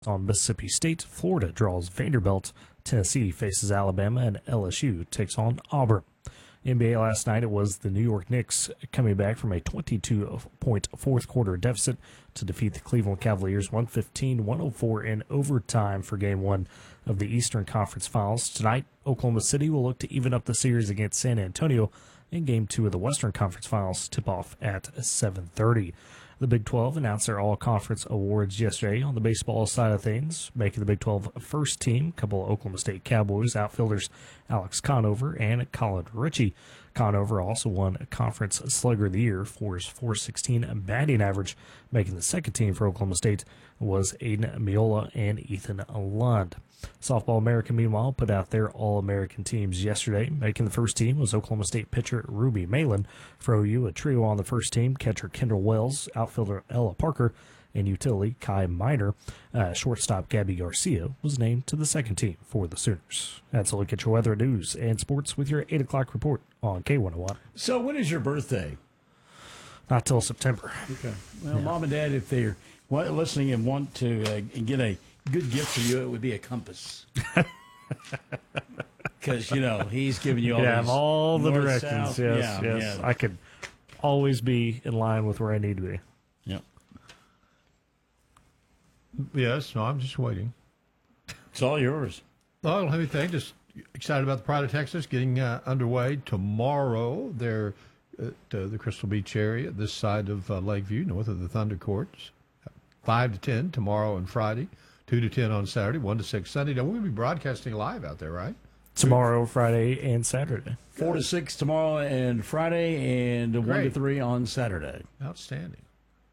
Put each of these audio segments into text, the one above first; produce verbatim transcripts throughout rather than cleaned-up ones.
On Mississippi State, Florida draws Vanderbilt, Tennessee faces Alabama, and L S U takes on Auburn. N B A last night, it was the New York Knicks coming back from a twenty-two point fourth quarter deficit to defeat the Cleveland Cavaliers one fifteen to one oh four in overtime for Game one of the Eastern Conference Finals. Tonight, Oklahoma City will look to even up the series against San Antonio in Game two of the Western Conference Finals, tip-off at seven thirty. The Big twelve announced their all-conference awards yesterday on the baseball side of things, making the Big twelve first team, a couple of Oklahoma State Cowboys outfielders Alex Conover and Colin Ritchie. Conover also won a Conference Slugger of the Year for his four sixteen batting average, making the second team for Oklahoma State was Aiden Miola and Ethan Lund. Softball America, meanwhile, put out their All-American teams yesterday. Making the first team was Oklahoma State pitcher Ruby Malin. For O U, a trio on the first team, catcher Kendall Wells, outfielder Ella Parker, and utility Kai Miner. Uh, shortstop Gabby Garcia was named to the second team for the Sooners. That's a look at your weather, news, and sports with your eight o'clock report on K one oh one. So when is your birthday? Not till September. Okay. Well, yeah. Mom and Dad, if they're listening and want to uh, get a good gift for you, it would be a compass. Because, you know, he's giving you all, yeah, these all the north, directions. south. Yes, yeah, yes. yeah. I could always be in line with where I need to be. Yep. Yes, no, I'm just waiting. It's all yours. Well, I don't have anything. Just excited about the Pride of Texas getting uh, underway tomorrow. They're at uh, the Crystal Beach area, this side of uh, Lakeview, north of the Thunder Courts. five to ten tomorrow and Friday, two to ten on Saturday, one to six Sunday. Now, we're going to be broadcasting live out there, right? Tomorrow, Friday, and Saturday. Four to six tomorrow and Friday, and one to Great. three on Saturday. Outstanding.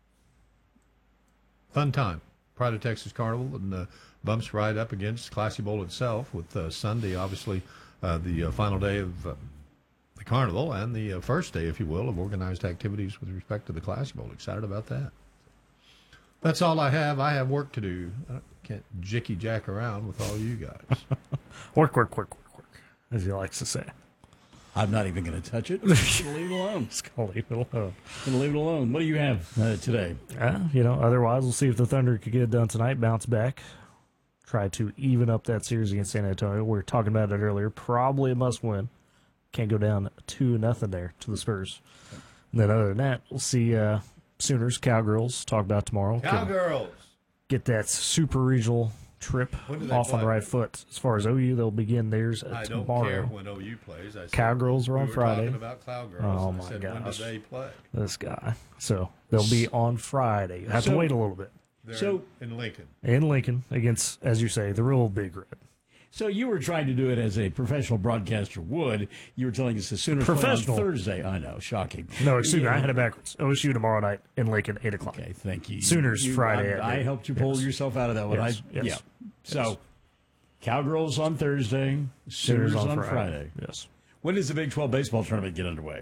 Fun time. Pride of Texas Carnival, and uh, bumps right up against Classy Bowl itself, with uh, Sunday, obviously, uh, the uh, final day of uh, the Carnival, and the uh, first day, if you will, of organized activities with respect to the Classy Bowl. Excited about that. That's all I have. I have work to do. I can't jicky jack around with all you guys. Work, work, work, work, work, as he likes to say. I'm not even going to touch it. I'm just going to leave it alone. Just going to leave it alone. Going to leave it alone. What do you have uh, today? Uh, you know, otherwise, we'll see if the Thunder could get it done tonight, bounce back, try to even up that series against San Antonio. We were talking about it earlier. Probably a must-win. Can't go down two nothing there to the Spurs. And then other than that, we'll see uh, Sooners, Cowgirls, talk about tomorrow. Cowgirls! Get that super regional trip off on the right foot. As far as O U, they'll begin theirs uh, I tomorrow. don't care when O U plays. I said, Cowgirls are we on were Friday. talking about Cowgirls. Oh, I my said, when do gosh. they play? This guy. So they'll be on Friday. You have So- to wait a little bit. They're So- in Lincoln. In Lincoln against, as you say, the real Big Red. So you were trying to do it as a professional broadcaster would. You were telling us the Sooners play on Professional. Thursday. I know, shocking. No, excuse me, Yeah. I had it backwards. O S U tomorrow night in Lincoln, eight o'clock. Okay, thank you. Sooners You- Friday I, at I noon. helped you pull Yes. yourself out of that one. Yes, I, yes, yeah. yes. So, Cowgirls on Thursday, Sooners, on, Friday. Yes. When does the Big twelve baseball tournament get underway?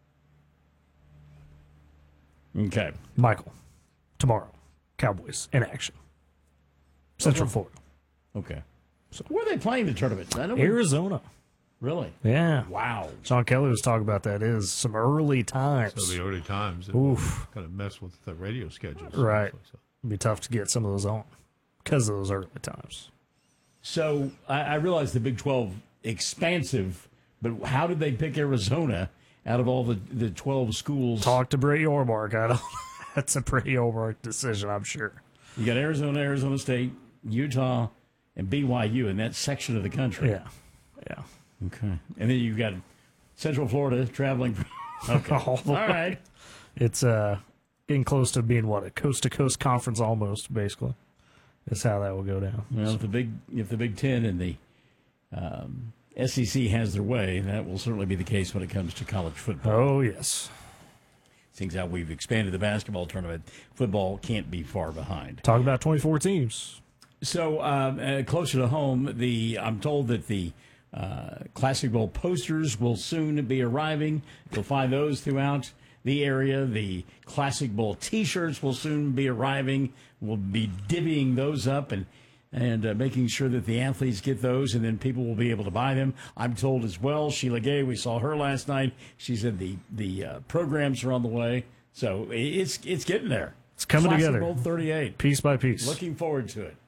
Okay. Michael, tomorrow, Cowboys in action. Central Florida. Okay. So where are they playing the tournament? I know we- Arizona. Really? Yeah. Wow. Sean Kelly was talking about that. It is some early times. So the early times. It Oof. kind of mess with the radio schedules. Right. So- It'd be tough to get some of those on because of those early times. So I, I realize the Big twelve expansive, but how did they pick Arizona out of all the, the twelve schools? Talk to Brady Ormark. I don't. That's a Brady Ormark decision, I'm sure. You got Arizona, Arizona State, Utah, and B Y U in that section of the country. Yeah. Yeah. Okay. And then you've got Central Florida traveling. Okay. All the All way. right. It's uh, getting close to being, what, a coast-to-coast conference almost, basically. Is how that will go down. Well, if the Big if the Big Ten and the um, S E C has their way, that will certainly be the case when it comes to college football. Oh, yes. Seeing how we've expanded the basketball tournament, football can't be far behind. Talk about twenty-four teams. So um, uh, closer to home, the I'm told that the uh, Classic Bowl posters will soon be arriving. You'll find those throughout the area. The Classic Bowl T-shirts will soon be arriving. We'll be divvying those up and and uh, making sure that the athletes get those, and then people will be able to buy them. I'm told as well. Sheila Gay, we saw her last night. She said the the uh, programs are on the way, so it's it's getting there. It's coming Classic together. Bowl thirty-eight. Piece by piece. Looking forward to it.